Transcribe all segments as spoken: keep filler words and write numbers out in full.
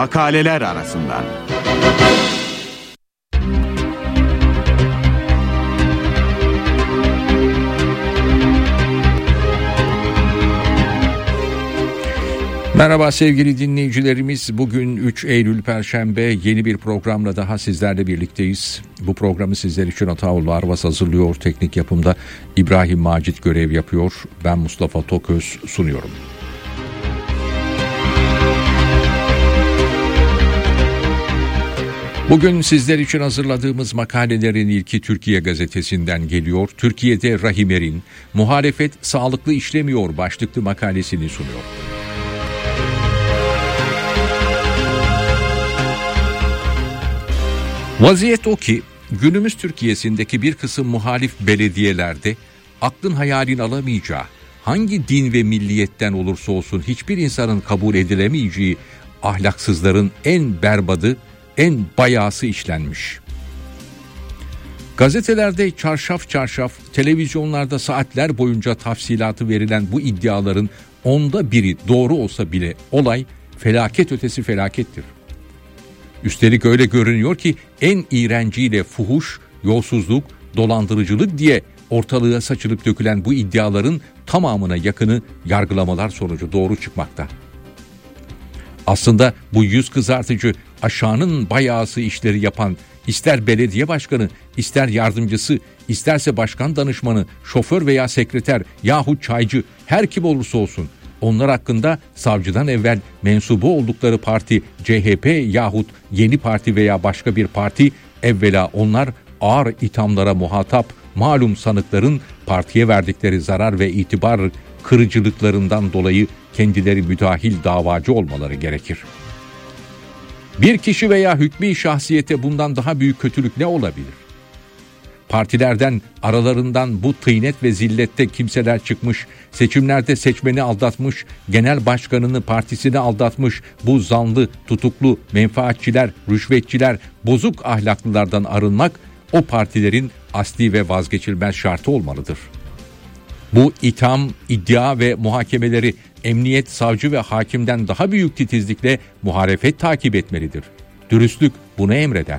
makaleler arasından. Merhaba sevgili dinleyicilerimiz. Bugün üç Eylül Perşembe, yeni bir programla daha sizlerle birlikteyiz. Bu programı sizler için Ataoğlu Arvas hazırlıyor. Teknik yapımda İbrahim Macit görev yapıyor. Ben Mustafa Toköz sunuyorum. Bugün sizler için hazırladığımız makalelerin ilki Türkiye Gazetesi'nden geliyor. Türkiye'de Rahimer'in "Muhalefet sağlıklı işlemiyor" başlıklı makalesini sunuyor. Vaziyet o ki günümüz Türkiye'sindeki bir kısım muhalif belediyelerde aklın hayalin alamayacağı, hangi din ve milliyetten olursa olsun hiçbir insanın kabul edilemeyeceği ahlaksızların en berbadı, en bayağısı işlenmiş. Gazetelerde çarşaf çarşaf, televizyonlarda saatler boyunca tafsilatı verilen bu iddiaların onda biri doğru olsa bile olay felaket ötesi felakettir. Üstelik öyle görünüyor ki en iğrenciyle fuhuş, yolsuzluk, dolandırıcılık diye ortalığa saçılıp dökülen bu iddiaların tamamına yakını yargılamalar sonucu doğru çıkmakta. Aslında bu yüz kızartıcı, aşağının bayağısı işleri yapan ister belediye başkanı, ister yardımcısı, isterse başkan danışmanı, şoför veya sekreter yahut çaycı, her kim olursa olsun, onlar hakkında savcıdan evvel mensubu oldukları parti C H P yahut Yeni Parti veya başka bir parti, evvela onlar ağır ithamlara muhatap malum sanıkların partiye verdikleri zarar ve itibar kırıcılıklarından dolayı kendileri müdahil davacı olmaları gerekir. Bir kişi veya hükmü şahsiyete bundan daha büyük kötülük ne olabilir? Partilerden, aralarından bu tıynet ve zillette kimseler çıkmış, seçimlerde seçmeni aldatmış, genel başkanını partisini aldatmış, bu zanlı, tutuklu, menfaatçiler, rüşvetçiler, bozuk ahlaklılardan arınmak, o partilerin asli ve vazgeçilmez şartı olmalıdır. Bu itham, iddia ve muhakemeleri emniyet, savcı ve hakimden daha büyük titizlikle muhalefet takip etmelidir. Dürüstlük bunu emreder.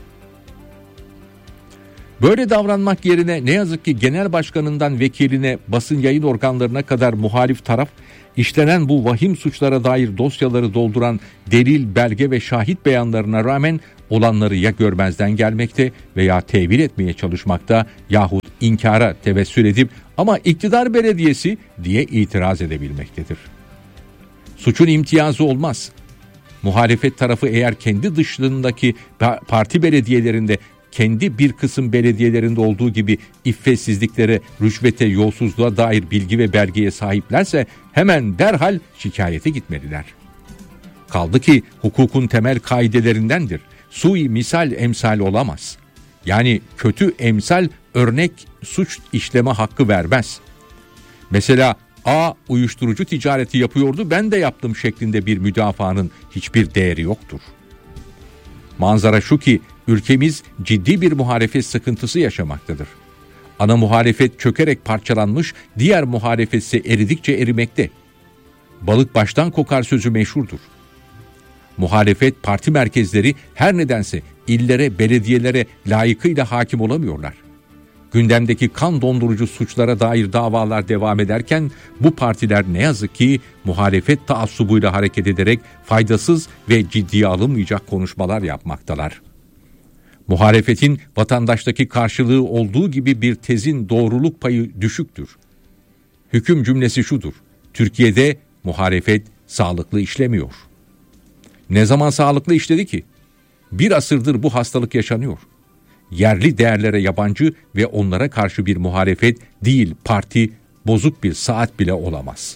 Böyle davranmak yerine ne yazık ki genel başkanından vekiline, basın yayın organlarına kadar muhalif taraf, işlenen bu vahim suçlara dair dosyaları dolduran delil, belge ve şahit beyanlarına rağmen olanları ya görmezden gelmekte veya tevil etmeye çalışmakta yahut inkara tevessül edip ama iktidar belediyesi diye itiraz edebilmektedir. Suçun imtiyazı olmaz. Muhalefet tarafı eğer kendi dışlarındaki parti belediyelerinde, kendi bir kısım belediyelerinde olduğu gibi iffetsizliklere, rüşvete, yolsuzluğa dair bilgi ve belgeye sahiplerse hemen derhal şikayete gitmeliler. Kaldı ki hukukun temel kaidelerindendir. Sui misal emsal olamaz. Yani kötü emsal örnek suç işleme hakkı vermez. Mesela A uyuşturucu ticareti yapıyordu, ben de yaptım şeklinde bir müdafaanın hiçbir değeri yoktur. Manzara şu ki ülkemiz ciddi bir muhalefet sıkıntısı yaşamaktadır. Ana muhalefet çökerek parçalanmış, diğer muhalefetse eridikçe erimekte. Balık baştan kokar sözü meşhurdur. Muhalefet parti merkezleri her nedense illere, belediyelere layıkıyla hakim olamıyorlar. Gündemdeki kan dondurucu suçlara dair davalar devam ederken bu partiler ne yazık ki muhalefet taassubuyla hareket ederek faydasız ve ciddiye alınmayacak konuşmalar yapmaktalar. Muhalefetin vatandaştaki karşılığı olduğu gibi bir tezin doğruluk payı düşüktür. Hüküm cümlesi şudur: Türkiye'de muhalefet sağlıklı işlemiyor. Ne zaman sağlıklı işledi ki? Bir asırdır bu hastalık yaşanıyor. Yerli değerlere yabancı ve onlara karşı bir muhalefet değil parti, bozuk bir saat bile olamaz.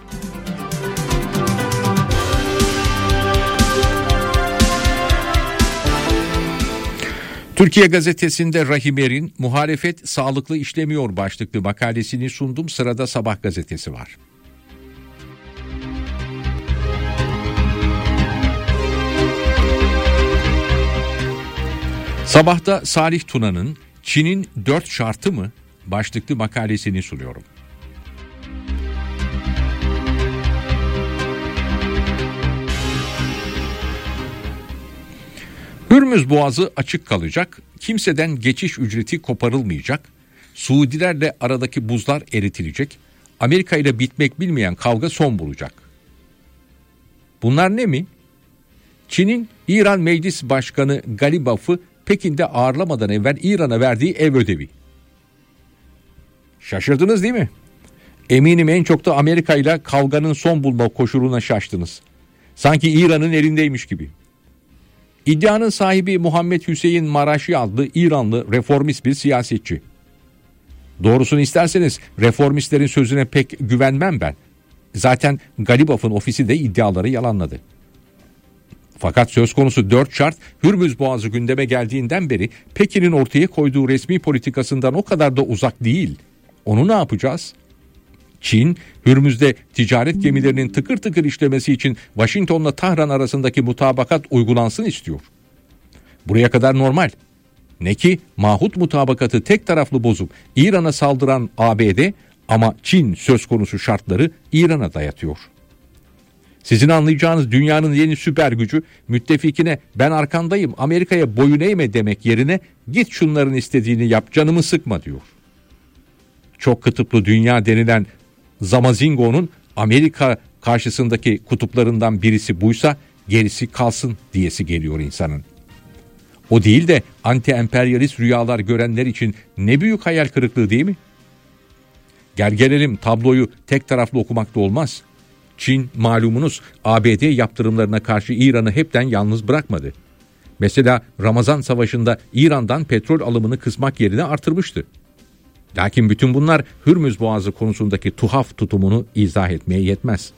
Türkiye Gazetesi'nde Rahimer'in "Muhalefet sağlıklı işlemiyor" başlıklı makalesini sundum. Sırada Sabah gazetesi var. Sabah'ta Salih Tuna'nın "Çin'in dört şartı mı?" başlıklı makalesini sunuyorum. Hürmüz Boğazı açık kalacak, kimseden geçiş ücreti koparılmayacak, Suudilerle aradaki buzlar eritilecek, Amerika ile bitmek bilmeyen kavga son bulacak. Bunlar ne mi? Çin'in İran Meclis Başkanı Galibaf'ı Pekin'de ağırlamadan evvel İran'a verdiği ev ödevi. Şaşırdınız değil mi? Eminim en çok da Amerika ile kavganın son bulma koşuluna şaştınız. Sanki İran'ın elindeymiş gibi. İddianın sahibi Muhammed Hüseyin Maraşi adlı İranlı reformist bir siyasetçi. Doğrusunu isterseniz reformistlerin sözüne pek güvenmem ben. Zaten Galibaf'ın ofisi de iddiaları yalanladı. Fakat söz konusu dört şart Hürmüz Boğazı gündeme geldiğinden beri Pekin'in ortaya koyduğu resmi politikasından o kadar da uzak değil. Onu ne yapacağız? Çin, Hürmüz'de ticaret gemilerinin tıkır tıkır işlemesi için Washington'la Tahran arasındaki mutabakat uygulansın istiyor. Buraya kadar normal. Ne ki Mahut mutabakatı tek taraflı bozup İran'a saldıran A B D ama Çin söz konusu şartları İran'a dayatıyor. Sizin anlayacağınız dünyanın yeni süper gücü müttefikine ben arkandayım Amerika'ya boyun eğme demek yerine git şunların istediğini yap canımı sıkma diyor. Çok kıtıplı dünya denilen Zamazingo'nun Amerika karşısındaki kutuplarından birisi buysa gerisi kalsın diyesi geliyor insanın. O değil de anti-emperyalist rüyalar görenler için ne büyük hayal kırıklığı değil mi? Gel gelelim tabloyu tek taraflı okumak da olmaz. Çin malumunuz A B D yaptırımlarına karşı İran'ı hepten yalnız bırakmadı. Mesela Ramazan Savaşı'nda İran'dan petrol alımını kısmak yerine artırmıştı. Lakin bütün bunlar Hürmüz Boğazı konusundaki tuhaf tutumunu izah etmeye yetmez.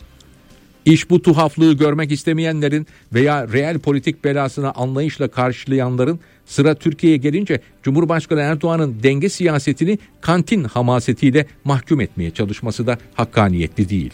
İş bu tuhaflığı görmek istemeyenlerin veya reel politik belasına anlayışla karşılayanların sıra Türkiye'ye gelince Cumhurbaşkanı Erdoğan'ın denge siyasetini kantin hamasetiyle mahkum etmeye çalışması da hakkaniyetli değil.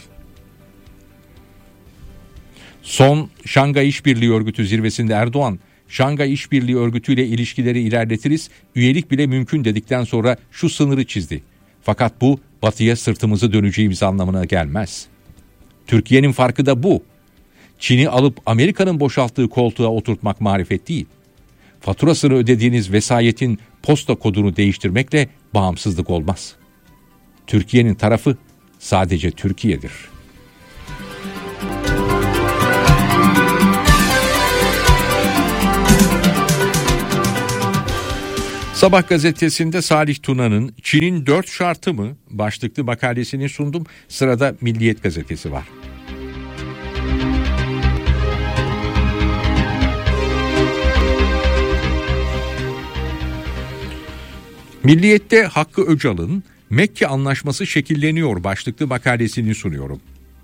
Son Şangay İşbirliği Örgütü zirvesinde Erdoğan, Şangay İşbirliği Örgütü ile ilişkileri ilerletiriz, üyelik bile mümkün dedikten sonra şu sınırı çizdi. Fakat bu batıya sırtımızı döneceğimiz anlamına gelmez. Türkiye'nin farkı da bu. Çin'i alıp Amerika'nın boşalttığı koltuğa oturtmak marifet değil. Faturasını ödediğiniz vesayetin posta kodunu değiştirmekle bağımsızlık olmaz. Türkiye'nin tarafı sadece Türkiye'dir. Sabah gazetesinde Salih Tuna'nın Çin'in dört şartı mı başlıklı makalesini sundum. Sırada Milliyet gazetesi var. Milliyet'te Hakkı Öcal'ın Mekke Anlaşması şekilleniyor başlıklı makalesini sunuyorum.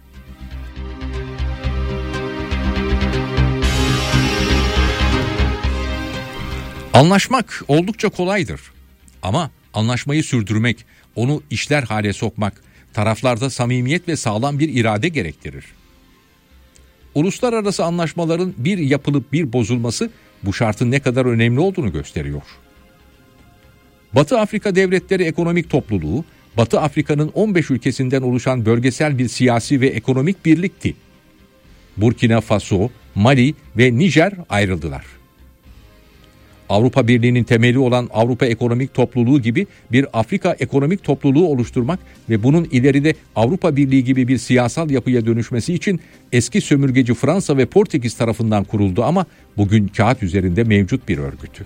Anlaşmak oldukça kolaydır ama anlaşmayı sürdürmek, onu işler hale sokmak, taraflarda samimiyet ve sağlam bir irade gerektirir. Uluslararası anlaşmaların bir yapılıp bir bozulması bu şartın ne kadar önemli olduğunu gösteriyor. Batı Afrika Devletleri Ekonomik Topluluğu, Batı Afrika'nın on beş ülkesinden oluşan bölgesel bir siyasi ve ekonomik birlikti. Burkina Faso, Mali ve Nijer ayrıldılar. Avrupa Birliği'nin temeli olan Avrupa Ekonomik Topluluğu gibi bir Afrika Ekonomik Topluluğu oluşturmak ve bunun ileride Avrupa Birliği gibi bir siyasal yapıya dönüşmesi için eski sömürgeci Fransa ve Portekiz tarafından kuruldu ama bugün kağıt üzerinde mevcut bir örgütü.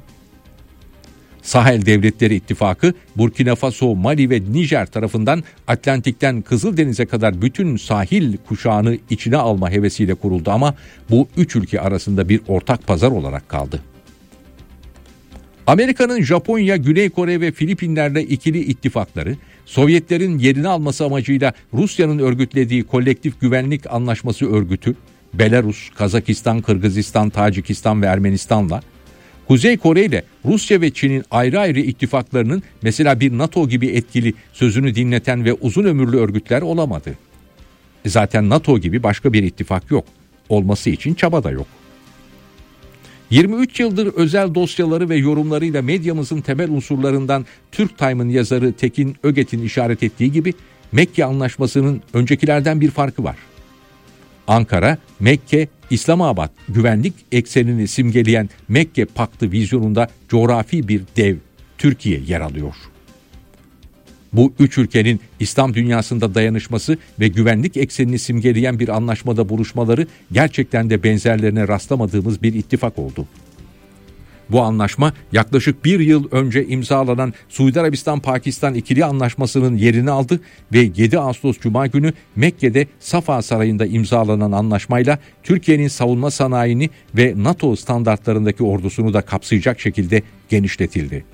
Sahel Devletleri İttifakı, Burkina Faso, Mali ve Nijer tarafından Atlantik'ten Kızıldeniz'e kadar bütün sahil kuşağını içine alma hevesiyle kuruldu ama bu üç ülke arasında bir ortak pazar olarak kaldı. Amerika'nın Japonya, Güney Kore ve Filipinler'le ikili ittifakları, Sovyetlerin yerini alması amacıyla Rusya'nın örgütlediği Kolektif Güvenlik Anlaşması örgütü, Belarus, Kazakistan, Kırgızistan, Tacikistan ve Ermenistan'la, Kuzey Kore ile Rusya ve Çin'in ayrı ayrı ittifaklarının mesela bir NATO gibi etkili, sözünü dinleten ve uzun ömürlü örgütler olamadı. Zaten NATO gibi başka bir ittifak yok. Olması için çaba da yok. yirmi üç yıldır özel dosyaları ve yorumlarıyla medyamızın temel unsurlarından Türk Time'ın yazarı Tekin Öget'in işaret ettiği gibi Mekke Anlaşması'nın öncekilerden bir farkı var. Ankara, Mekke, İslamabad güvenlik eksenini simgeleyen Mekke Paktı vizyonunda coğrafi bir dev Türkiye yer alıyor. Bu üç ülkenin İslam dünyasında dayanışması ve güvenlik eksenini simgeleyen bir anlaşmada buluşmaları gerçekten de benzerlerine rastlamadığımız bir ittifak oldu. Bu anlaşma yaklaşık bir yıl önce imzalanan Suudi Arabistan-Pakistan ikili anlaşmasının yerini aldı ve yedi Ağustos Cuma günü Mekke'de Safa Sarayı'nda imzalanan anlaşmayla Türkiye'nin savunma sanayini ve NATO standartlarındaki ordusunu da kapsayacak şekilde genişletildi.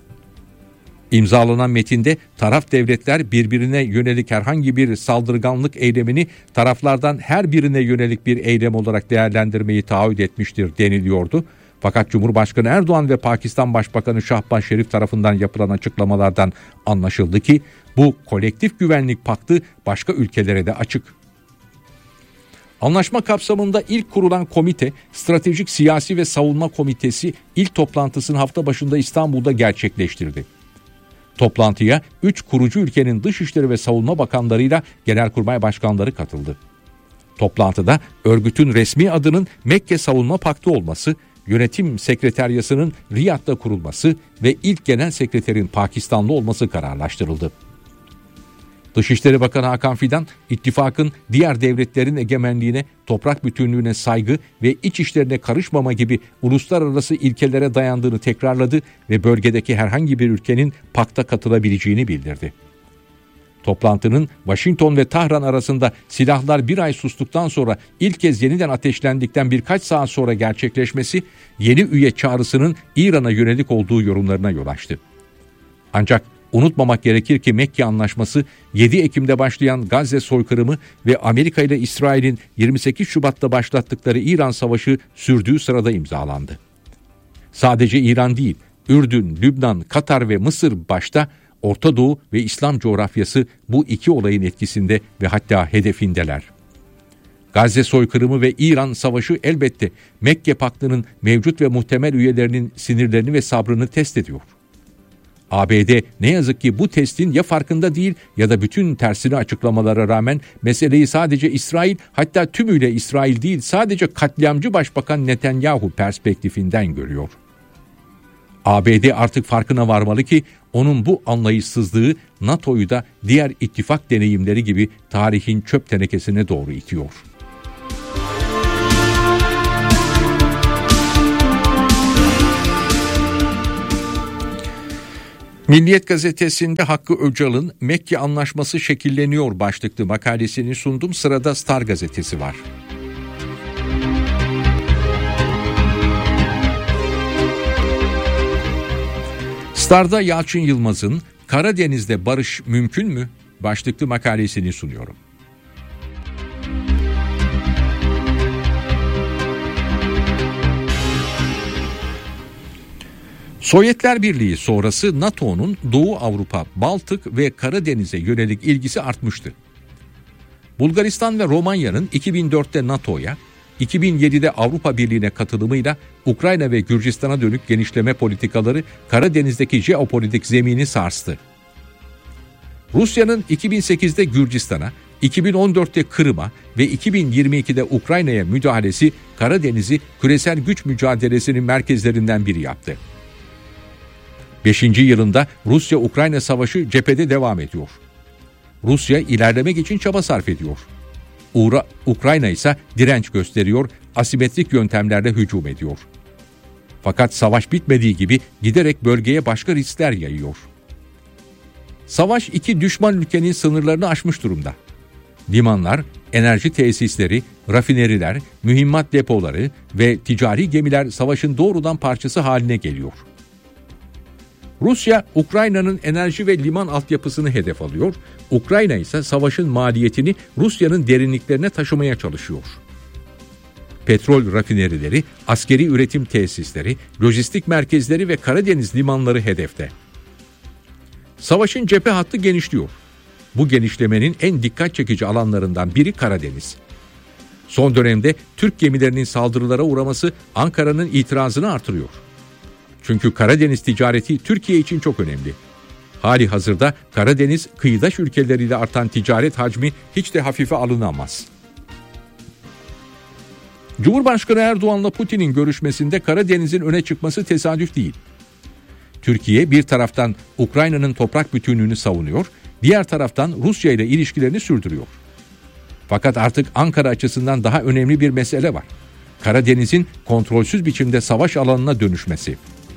İmzalanan metinde taraf devletler birbirine yönelik herhangi bir saldırganlık eylemini taraflardan her birine yönelik bir eylem olarak değerlendirmeyi taahhüt etmiştir deniliyordu. Fakat Cumhurbaşkanı Erdoğan ve Pakistan Başbakanı Şahbaz Şerif tarafından yapılan açıklamalardan anlaşıldı ki bu kolektif güvenlik paktı başka ülkelere de açık. Anlaşma kapsamında ilk kurulan komite, Stratejik Siyasi ve Savunma Komitesi ilk toplantısını hafta başında İstanbul'da gerçekleştirdi. Toplantıya üç kurucu ülkenin Dışişleri ve Savunma Bakanlarıyla Genelkurmay Başkanları katıldı. Toplantıda örgütün resmi adının Mekke Savunma Paktı olması, yönetim sekreteryasının Riyad'da kurulması ve ilk genel sekreterin Pakistanlı olması kararlaştırıldı. Dışişleri Bakanı Hakan Fidan, ittifakın diğer devletlerin egemenliğine, toprak bütünlüğüne saygı ve iç işlerine karışmama gibi uluslararası ilkelere dayandığını tekrarladı ve bölgedeki herhangi bir ülkenin pakta katılabileceğini bildirdi. Toplantının Washington ve Tahran arasında silahlar bir ay sustuktan sonra ilk kez yeniden ateşlendikten birkaç saat sonra gerçekleşmesi yeni üye çağrısının İran'a yönelik olduğu yorumlarına yol açtı. Ancak unutmamak gerekir ki Mekke Anlaşması yedi Ekim'de başlayan Gazze soykırımı ve Amerika ile İsrail'in yirmi sekiz Şubat'ta başlattıkları İran Savaşı sürdüğü sırada imzalandı. Sadece İran değil, Ürdün, Lübnan, Katar ve Mısır başta Orta Doğu ve İslam coğrafyası bu iki olayın etkisinde ve hatta hedefindeler. Gazze soykırımı ve İran Savaşı elbette Mekke Paktı'nın mevcut ve muhtemel üyelerinin sinirlerini ve sabrını test ediyor. A B D ne yazık ki bu testin ya farkında değil ya da bütün tersine açıklamalara rağmen meseleyi sadece İsrail, hatta tümüyle İsrail değil, sadece katliamcı Başbakan Netanyahu perspektifinden görüyor. A B D artık farkına varmalı ki onun bu anlayışsızlığı NATO'yu da diğer ittifak deneyimleri gibi tarihin çöp tenekesine doğru itiyor. Milliyet gazetesinde Hakkı Öcal'ın Mekke Anlaşması şekilleniyor başlıklı makalesini sundum. Sırada Star gazetesi var. Star'da Yalçın Yılmaz'ın Karadeniz'de barış mümkün mü başlıklı makalesini sunuyorum. Sovyetler Birliği sonrası NATO'nun Doğu Avrupa, Baltık ve Karadeniz'e yönelik ilgisi artmıştı. Bulgaristan ve Romanya'nın iki bin dörtte NATO'ya, iki bin yedide Avrupa Birliği'ne katılımıyla Ukrayna ve Gürcistan'a dönük genişleme politikaları Karadeniz'deki jeopolitik zemini sarstı. Rusya'nın iki bin sekizde Gürcistan'a, iki bin on dörtte Kırım'a ve iki bin yirmi ikide Ukrayna'ya müdahalesi Karadeniz'i küresel güç mücadelesinin merkezlerinden biri yaptı. Beşinci yılında Rusya-Ukrayna savaşı cephede devam ediyor. Rusya ilerlemek için çaba sarf ediyor. Uğra, Ukrayna ise direnç gösteriyor, asimetrik yöntemlerle hücum ediyor. Fakat savaş bitmediği gibi giderek bölgeye başka riskler yayıyor. Savaş iki düşman ülkenin sınırlarını aşmış durumda. Limanlar, enerji tesisleri, rafineriler, mühimmat depoları ve ticari gemiler savaşın doğrudan parçası haline geliyor. Rusya, Ukrayna'nın enerji ve liman altyapısını hedef alıyor. Ukrayna ise savaşın maliyetini Rusya'nın derinliklerine taşımaya çalışıyor. Petrol rafinerileri, askeri üretim tesisleri, lojistik merkezleri ve Karadeniz limanları hedefte. Savaşın cephe hattı genişliyor. Bu genişlemenin en dikkat çekici alanlarından biri Karadeniz. Son dönemde Türk gemilerinin saldırılara uğraması Ankara'nın itirazını artırıyor. Çünkü Karadeniz ticareti Türkiye için çok önemli. Hali hazırda Karadeniz kıyıdaş ülkeleriyle artan ticaret hacmi hiç de hafife alınamaz. Cumhurbaşkanı Erdoğan'la Putin'in görüşmesinde Karadeniz'in öne çıkması tesadüf değil. Türkiye bir taraftan Ukrayna'nın toprak bütünlüğünü savunuyor, diğer taraftan Rusya ile ilişkilerini sürdürüyor. Fakat artık Ankara açısından daha önemli bir mesele var. Karadeniz'in kontrolsüz biçimde savaş alanına dönüşmesi.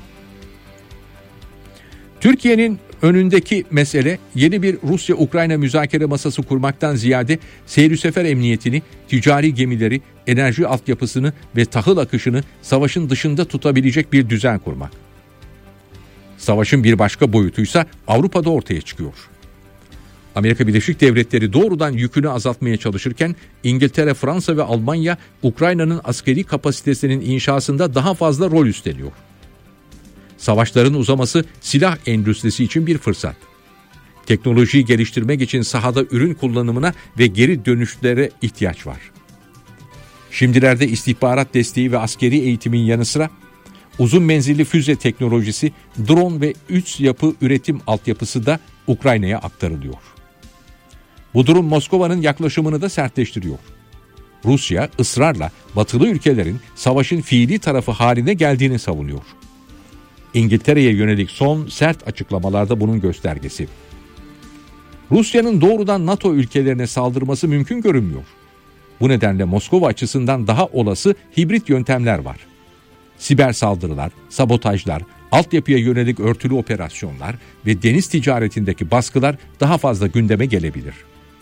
Türkiye'nin önündeki mesele yeni bir Rusya-Ukrayna müzakere masası kurmaktan ziyade seyir-sefer emniyetini, ticari gemileri, enerji altyapısını ve tahıl akışını savaşın dışında tutabilecek bir düzen kurmak. Savaşın bir başka boyutuysa Avrupa'da ortaya çıkıyor. Amerika Birleşik Devletleri doğrudan yükünü azaltmaya çalışırken İngiltere, Fransa ve Almanya Ukrayna'nın askeri kapasitesinin inşasında daha fazla rol üstleniyor. Savaşların uzaması silah endüstrisi için bir fırsat. Teknolojiyi geliştirmek için sahada ürün kullanımına ve geri dönüşlere ihtiyaç var. Şimdilerde istihbarat desteği ve askeri eğitimin yanı sıra uzun menzilli füze teknolojisi, drone ve üst yapı üretim altyapısı da Ukrayna'ya aktarılıyor. Bu durum Moskova'nın yaklaşımını da sertleştiriyor. Rusya ısrarla batılı ülkelerin savaşın fiili tarafı haline geldiğini savunuyor. İngiltere'ye yönelik son sert açıklamalarda bunun göstergesi. Rusya'nın doğrudan NATO ülkelerine saldırması mümkün görünmüyor. Bu nedenle Moskova açısından daha olası hibrit yöntemler var. Siber saldırılar, sabotajlar, altyapıya yönelik örtülü operasyonlar ve deniz ticaretindeki baskılar daha fazla gündeme gelebilir.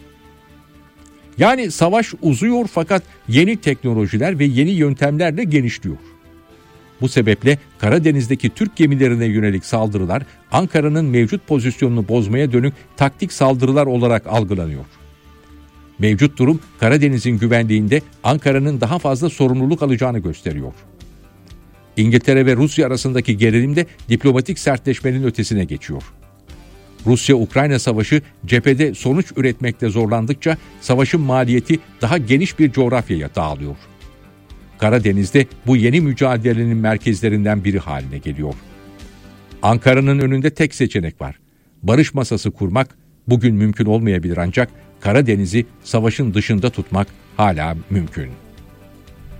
Yani savaş uzuyor fakat yeni teknolojiler ve yeni yöntemlerle genişliyor. Bu sebeple Karadeniz'deki Türk gemilerine yönelik saldırılar Ankara'nın mevcut pozisyonunu bozmaya dönük taktik saldırılar olarak algılanıyor. Mevcut durum Karadeniz'in güvenliğinde Ankara'nın daha fazla sorumluluk alacağını gösteriyor. İngiltere ve Rusya arasındaki gerilim de diplomatik sertleşmenin ötesine geçiyor. Rusya-Ukrayna savaşı cephede sonuç üretmekte zorlandıkça savaşın maliyeti daha geniş bir coğrafyaya dağılıyor. Karadeniz'de bu yeni mücadelenin merkezlerinden biri haline geliyor. Ankara'nın önünde tek seçenek var. Barış masası kurmak bugün mümkün olmayabilir ancak Karadeniz'i savaşın dışında tutmak hala mümkün.